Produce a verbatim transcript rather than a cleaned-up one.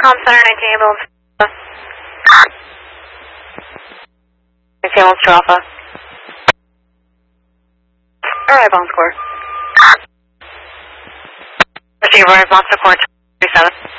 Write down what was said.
Com Center, nineteen ambulance. nineteen ambulance to Alpha. Arrive on score. Receive arrive monster core three seven.